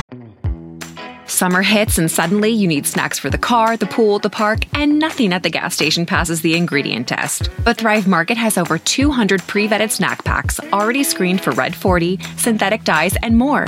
Summer hits and suddenly you need snacks for the car, the pool, the park, and nothing at the gas station passes the ingredient test. But Thrive Market has over 200 pre-vetted snack packs already screened for Red 40, synthetic dyes, and more.